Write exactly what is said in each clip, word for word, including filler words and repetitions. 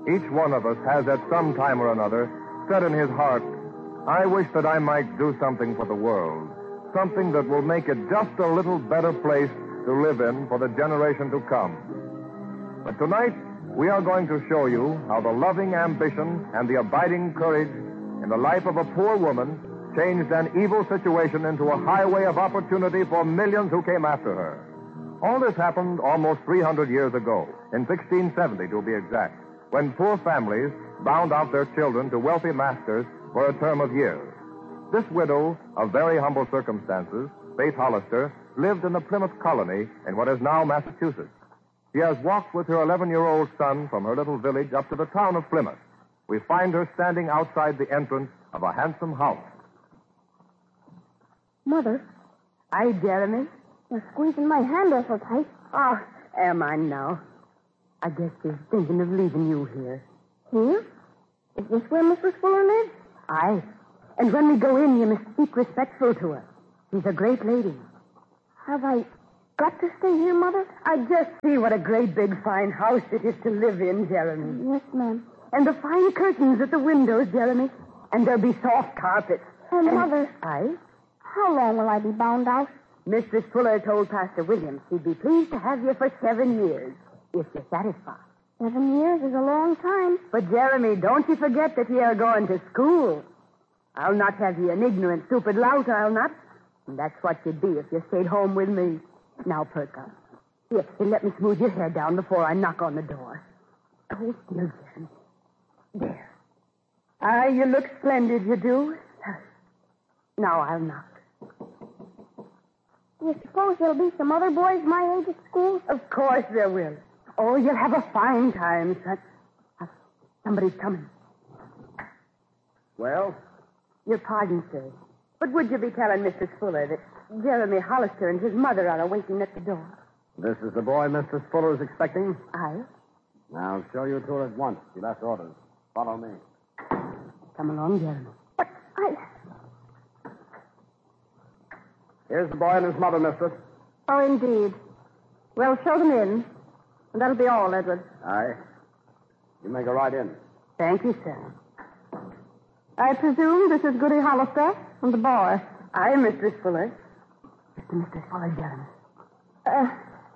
Each one of us has at some time or another said in his heart, I wish that I might do something for the world, something that will make it just a little better place to live in for the generation to come. But tonight, we are going to show you how the loving ambition and the abiding courage in the life of a poor woman changed an evil situation into a highway of opportunity for millions who came after her. All this happened almost three hundred years ago, in sixteen seventy to be exact, when poor families bound out their children to wealthy masters for a term of years. This widow of very humble circumstances, Faith Hollister, lived in the Plymouth colony in what is now Massachusetts. She has walked with her eleven-year-old son from her little village up to the town of Plymouth. We find her standing outside the entrance of a handsome house. Mother. Hi, Jeremy. You're squeezing my hand there so tight. Oh, am I now? I guess she's thinking of leaving you here. Here? Is this where Missus Fuller lives? Aye. And when we go in, you must speak respectful to her. She's a great lady. Have I got to stay here, Mother? I just see what a great big fine house it is to live in, Jeremy. Yes, ma'am. And the fine curtains at the windows, Jeremy. And there'll be soft carpets. Oh, and... Mother. Aye? How long will I be bound out? Missus Fuller told Pastor Williams she'd be pleased to have you for seven years, if you're satisfied. Seven years is a long time. But, Jeremy, don't you forget that you're going to school. I'll not have you an ignorant, stupid lout, I'll not. And that's what you'd be if you stayed home with me. Now, perk up. Here, let me smooth your hair down before I knock on the door. Oh, still, Jeremy. There. Ah, you look splendid, you do. Now I'll knock. You suppose there'll be some other boys my age at school? Of course there will. Oh, you'll have a fine time, son. Uh, somebody's coming. Well? Your pardon, sir. But would you be telling Missus Fuller that Jeremy Hollister and his mother are waiting at the door? This is the boy Missus Fuller is expecting? Aye. I'll show you to her at once. She left orders. Follow me. Come along, Jeremy. But I... Here's the boy and his mother, mistress. Oh, indeed. Well, show them in. And that'll be all, Edward. Aye. You may go right in. Thank you, sir. I presume this is Goody Hollister and the boy. Aye, Mistress Fuller. Mistress Fuller, Jeremy. Uh,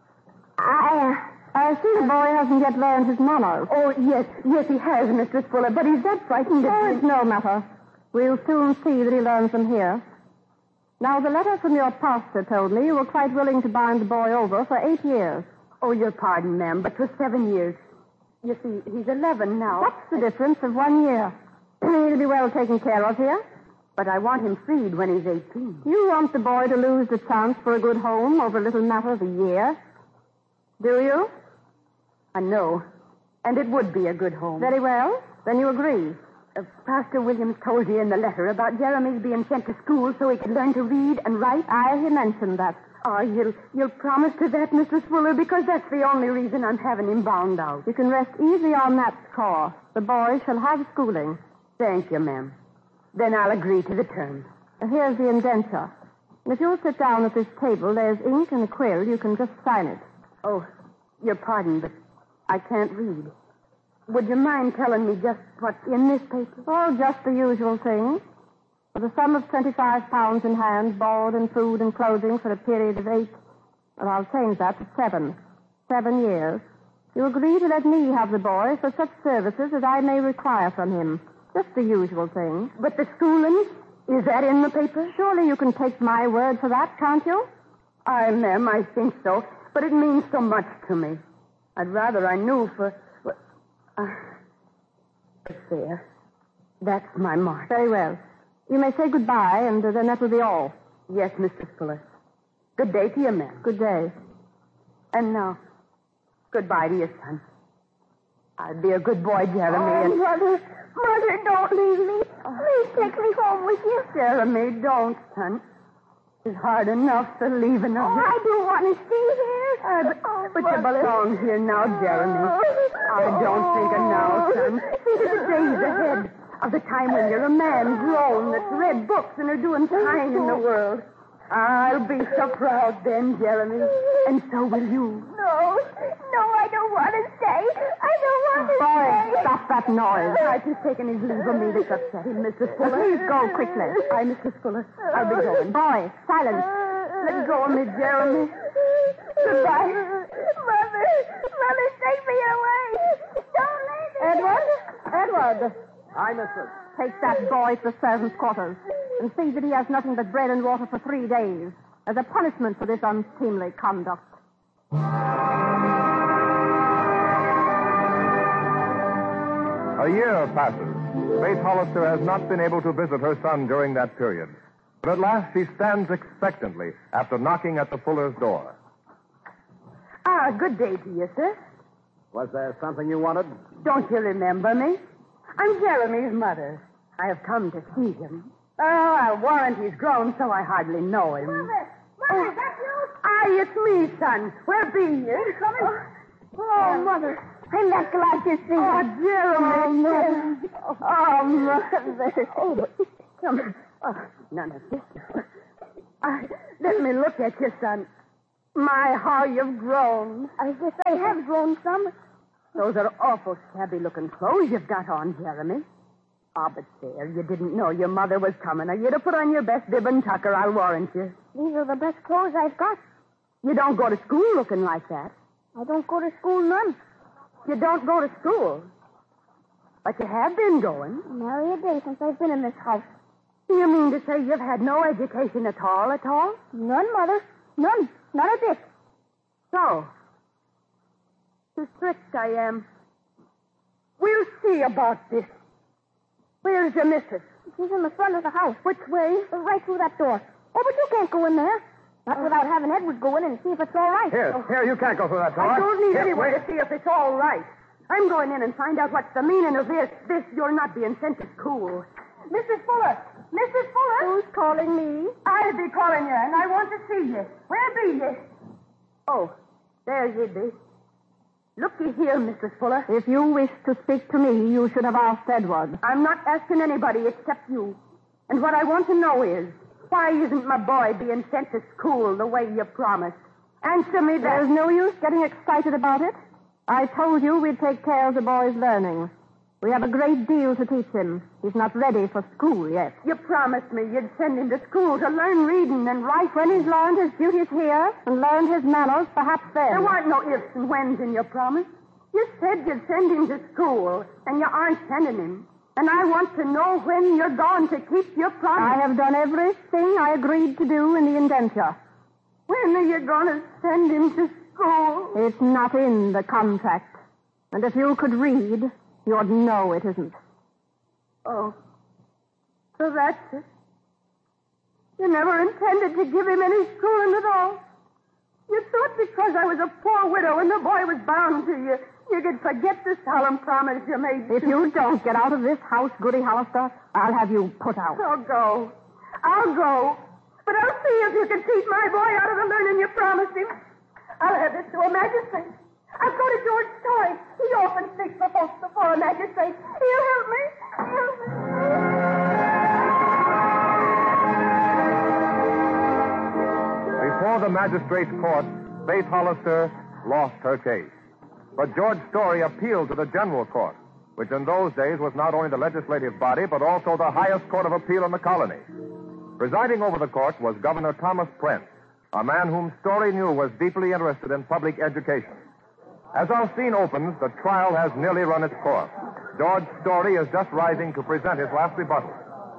I, uh, I see the boy hasn't yet learned his manners. Oh, yes, yes, he has, Mistress Fuller, but he's that frightened that... Oh, it's no matter. We'll soon see that he learns them here. Now, the letter from your pastor told me you were quite willing to bind the boy over for eight years. Oh, your pardon, ma'am, but for seven years. You see, he's eleven now. What's the difference of one year? He'll be well taken care of here. But I want him freed when he's eighteen. You want the boy to lose the chance for a good home over a little matter of a year? Do you? I know. And it would be a good home. Very well. Then you agree. Uh, Pastor Williams told you in the letter about Jeremy's being sent to school so he could learn to read and write. Aye, he mentioned that. Oh, you'll, you'll promise to that, Missus Fuller, because that's the only reason I'm having him bound out. You can rest easy on that score. The boy shall have schooling. Thank you, ma'am. Then I'll agree to the terms. Here's the indenture. If you'll sit down at this table, there's ink and a quill. You can just sign it. Oh, your pardon, but I can't read. Would you mind telling me just what's in this paper? Oh, just the usual thing. For the sum of twenty-five pounds in hand, board and food and clothing for a period of eight, well, I'll change that to seven. Seven years. You agree to let me have the boy for such services as I may require from him. Just the usual thing. But the schooling? Is that in the paper? Surely you can take my word for that, can't you? Aye, ma'am, I think so. But it means so much to me. I'd rather I knew for... Uh, there. That's my mark. Very well. You may say goodbye, and uh, then that will be all. Yes, Mistress Fuller. Good day to you, ma'am. Good day. And now, goodbye to your son. I'll be a good boy, Jeremy. Oh, and... Mother, Mother, don't leave me. Please take me home with you. Jeremy, don't, son. It's hard enough the leaving of oh, you. I do want to stay here. Uh, but oh, but you belong here now, Jeremy. I don't think of now, son. Think of the days ahead. Of the time when you're a man grown that's read books and are doing fine in the world. I'll be so proud then, Jeremy. And so will you. No, no, I don't want to stay. I don't want to Boy, stay. stop that noise. I've just taken his leave of me. That's upset him, Missus Fuller. Please go quickly. Aye, Missus Fuller. I'll be going. Boy, silence. Let go of me, Jeremy. Goodbye. Mother, Mother, take me away. Don't leave me. Edward? Edward, Aye, mistress. take that boy to the servants' quarters and see that he has nothing but bread and water for three days as a punishment for this unseemly conduct. A year passes. Faith Hollister has not been able to visit her son during that period. But at last she stands expectantly after knocking at the Fuller's door. Ah, good day to you, sir. Was there something you wanted? Don't you remember me? I'm Jeremy's mother. I have come to see him. Oh, I'll warrant he's grown so I hardly know him. Mother, Mother, is that you? Aye, it's me, son. Where be you? You coming? Oh, oh, Mother. I'm not glad to see Oh, you. Jeremy. Oh, Mother. Oh, Mother. Oh, but come. Oh, none of this. Uh, let me look at you, son. My, how you've grown. I guess I have grown some. Those are awful shabby-looking clothes you've got on, Jeremy. Ah, but there, you didn't know your mother was coming, or you'd have put on your best bib and tucker, I'll warrant you. These are the best clothes I've got. You don't go to school looking like that. I don't go to school none. You don't go to school. But you have been going. Nary a day since I've been in this house. You mean to say you've had no education at all, at all? None, Mother. None. Not a bit. So, too strict I am. We'll see about this. Where's your missus? She's in the front of the house. Which way? Right through that door. Oh, but you can't go in there. Not without having Edward go in and see if it's all right. Here, here, you can't go through that door. I don't need Here, anyone wait. to see if it's all right. I'm going in and find out what's the meaning of this. This, you're not being sent to school. Missus Fuller! Missus Fuller! Who's calling me? I'll be calling you, and I want to see you. Where be you? Oh, there you be. Looky here, Missus Fuller. If you wish to speak to me, you should have asked Edward. I'm not asking anybody except you. And what I want to know is, why isn't my boy being sent to school the way you promised? Answer me that. There's no use getting excited about it. I told you we'd take care of the boy's learning. We have a great deal to teach him. He's not ready for school yet. You promised me you'd send him to school to learn reading and writing. When he's learned his duties here and learned his manners, perhaps then. There weren't no ifs and whens in your promise. You said you'd send him to school, and you aren't sending him. And I want to know when you're going to keep your promise. I have done everything I agreed to do in the indenture. When are you going to send him to school? It's not in the contract. And if you could read, you'd know it isn't. Oh, so that's it. You never intended to give him any schooling at all. You thought because I was a poor widow and the boy was bound to you, you could forget the solemn promise you made. If you don't get out of this house, Goody Hollister, I'll have you put out. I'll go. I'll go. But I'll see if you can teach my boy out of the learning you promised him. I'll have this to a magistrate. I'll go to George Story. He often speaks for folks before a magistrate. He'll help me. He'll help me. Before the magistrate's court, Faith Hollister lost her case. But George Story appealed to the general court, which in those days was not only the legislative body, but also the highest court of appeal in the colony. Presiding over the court was Governor Thomas Prent, a man whom Story knew was deeply interested in public education. As our scene opens, the trial has nearly run its course. George Story is just rising to present his last rebuttal.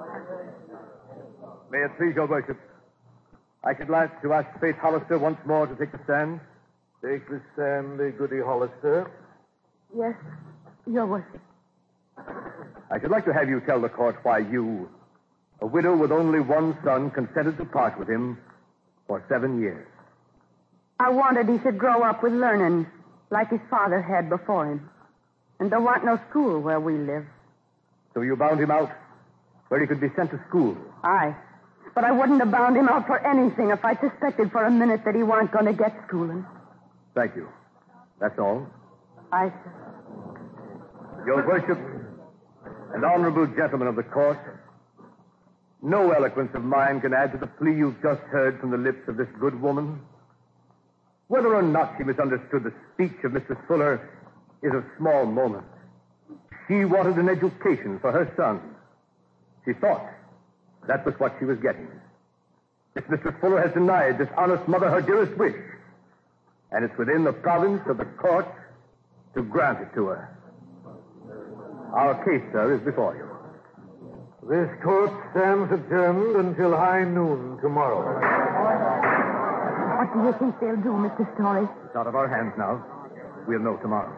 May it please your worship, I should like to ask Faith Hollister once more to take the stand. Take the stand, the Goody Hollister. Yes, your worship. I should like to have you tell the court why you, a widow with only one son, consented to part with him for seven years. I wanted he should grow up with learning like his father had before him. And there wasn't no school where we live. So you bound him out where he could be sent to school? Aye. But I wouldn't have bound him out for anything if I suspected for a minute that he weren't going to get schooling. Thank you. That's all. Aye, sir. Your worship and honorable gentlemen of the court, no eloquence of mine can add to the plea you've just heard from the lips of this good woman. Whether or not she misunderstood the speech of Missus Fuller is of small moment. She wanted an education for her son. She thought that was what she was getting. If Mistress Fuller has denied this honest mother her dearest wish, and it's within the province of the court to grant it to her. Our case, sir, is before you. This court stands adjourned until high noon tomorrow. What do you think they'll do, Mister Story? It's out of our hands now. We'll know tomorrow.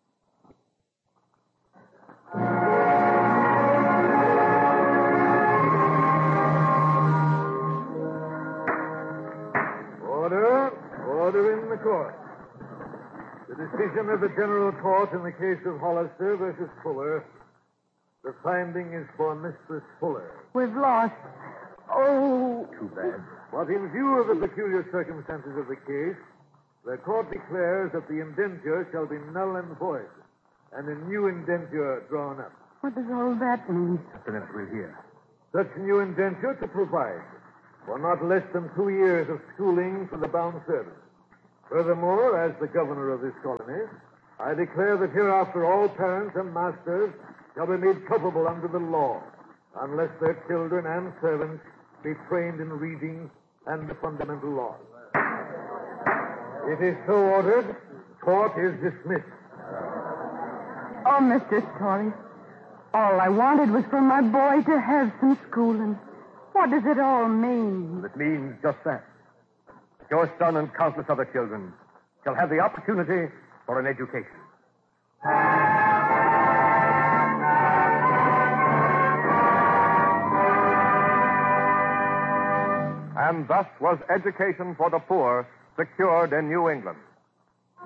Order. Order in the court. The decision of the General Court in the case of Hollister versus Fuller. The finding is for Mistress Fuller. We've lost. Oh. Too bad. But in view of the peculiar circumstances of the case, the court declares that the indenture shall be null and void, and a new indenture drawn up. What does all that mean? Just a minute, we'll hear. Such new indenture to provide for not less than two years of schooling for the bound servant. Furthermore, as the governor of this colony, I declare that hereafter all parents and masters shall be made culpable under the law, unless their children and servants be trained in reading and the fundamental laws. It is so ordered. Court is dismissed. Oh, Mister Story, all I wanted was for my boy to have some schooling. What does it all mean? It means just that. Your son and countless other children shall have the opportunity for an education. And thus was education for the poor secured in New England.